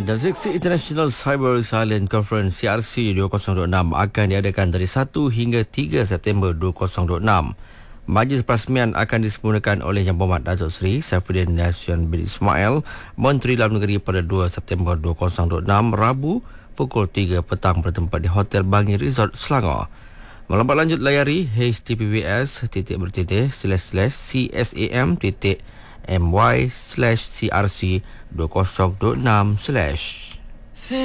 The 60 International Cyber Resilience Conference CRC 2026 akan diadakan dari 1 hingga 3 September 2026. Majlis perasmian akan disempurnakan oleh Yang Berhormat Datuk Seri Saifuddin Nasution bin Ismail, Menteri Dalam Negeri pada 2 September 2026, Rabu pukul 3 petang bertempat di Hotel Bangi Resort, Selangor. Melambat lanjut layari https://csam.my/crc2026/